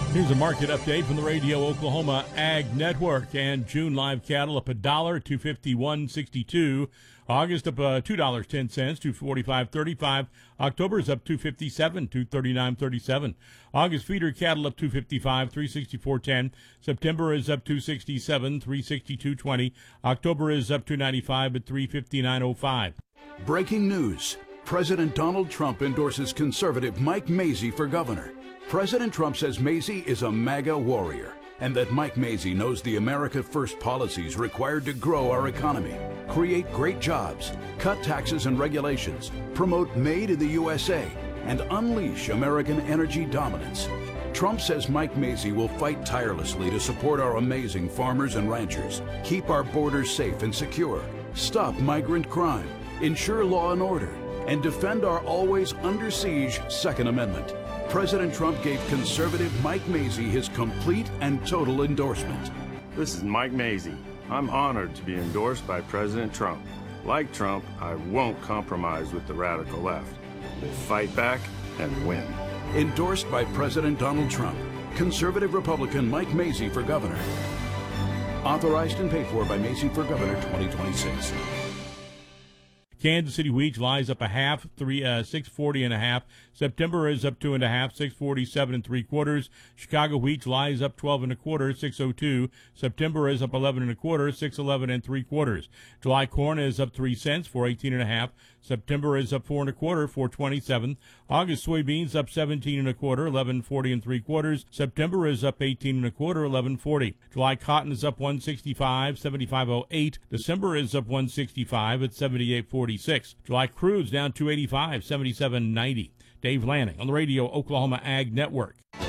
Here's a market update from the Radio Oklahoma Ag Network. And June live cattle up $1, $251.62. August up $2.10, $245.35. October is up $257, $239.37. August feeder cattle up $255, $364.10. September is up $267, $362.20. October is up $295 at $359.05. Breaking news. President Donald Trump endorses conservative Mike Mazzei for governor. President Trump says Mazzei is a MAGA warrior and that Mike Mazzei knows the America First policies required to grow our economy, create great jobs, cut taxes and regulations, promote Made in the USA, and unleash American energy dominance. Trump says Mike Mazzei will fight tirelessly to support our amazing farmers and ranchers, keep our borders safe and secure, stop migrant crime, ensure law and order, and defend our always under siege Second Amendment. President Trump gave conservative Mike Mazzei his complete and total endorsement. This is Mike Mazzei. I'm honored to be endorsed by President Trump. Like Trump, I won't compromise with the radical left. We'll fight back and win. Endorsed by President Donald Trump. Conservative Republican Mike Mazzei for governor. Authorized and paid for by Mazzei for Governor 2026. Kansas City wheat lies up a half, 640 and a half. September is up 2.5, 647 and 3/4. Chicago wheat lies up 12 and a quarter, 602. September is up 11 and a quarter, 611 and 3/4. July corn is up 3 cents, 418 and a half. September is up 4 and a quarter, 427. August soybeans up 17 and a quarter, 1140 and 3/4. September is up 18 and a quarter, 1140. July cotton is up 165, 7508. December is up 165 at 7846. July crude's down 285, 7790. Dave Lanning on the Radio Oklahoma Ag Network.